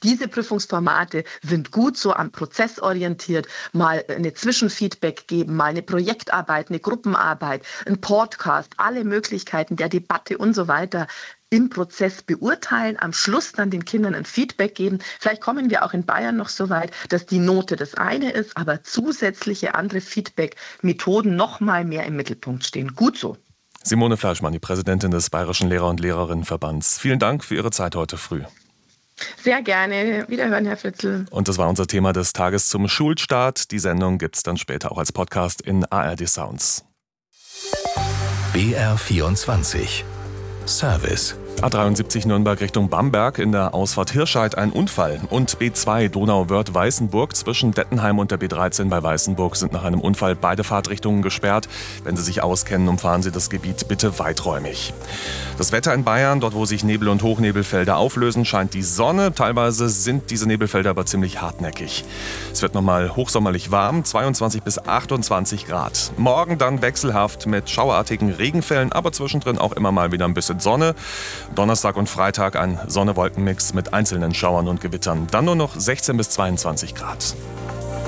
Diese Prüfungsformate sind gut so am Prozess orientiert, mal eine Zwischenfeedback geben, mal eine Projektarbeit, eine Gruppenarbeit, ein Podcast, alle Möglichkeiten der Debatte und so weiter im Prozess beurteilen, am Schluss dann den Kindern ein Feedback geben. Vielleicht kommen wir auch in Bayern noch so weit, dass die Note das eine ist, aber zusätzliche andere Feedback-Methoden noch mal mehr im Mittelpunkt stehen. Gut so. Simone Fleischmann, die Präsidentin des Bayerischen Lehrer- und Lehrerinnenverbands. Vielen Dank für Ihre Zeit heute früh. Sehr gerne. Wiederhören, Herr Fritzl. Und das war unser Thema des Tages zum Schulstart. Die Sendung gibt es dann später auch als Podcast in ARD Sounds. BR24 Service. A73 Nürnberg Richtung Bamberg, in der Ausfahrt Hirscheid ein Unfall. Und B2 Donauwörth-Weißenburg zwischen Dettenheim und der B13 bei Weißenburg sind nach einem Unfall beide Fahrtrichtungen gesperrt. Wenn Sie sich auskennen, umfahren Sie das Gebiet bitte weiträumig. Das Wetter in Bayern, dort wo sich Nebel- und Hochnebelfelder auflösen, scheint die Sonne. Teilweise sind diese Nebelfelder aber ziemlich hartnäckig. Es wird nochmal hochsommerlich warm, 22 bis 28 Grad. Morgen dann wechselhaft mit schauerartigen Regenfällen, aber zwischendrin auch immer mal wieder ein bisschen Sonne. Donnerstag und Freitag ein Sonne-Wolken-Mix mit einzelnen Schauern und Gewittern. Dann nur noch 16 bis 22 Grad.